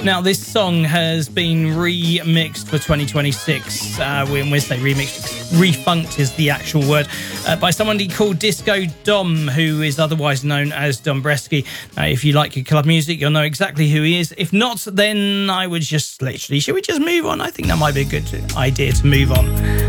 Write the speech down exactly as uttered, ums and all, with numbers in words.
Now, this song has been remixed for twenty twenty-six. Uh, when we say remixed, refunked is the actual word, uh, by somebody called Disco Dom, who is otherwise known as Dombresky. Now, if you like your club music, you'll know exactly who he is. If not, then I would just literally, should we just move on? I think that might be a good idea to move on.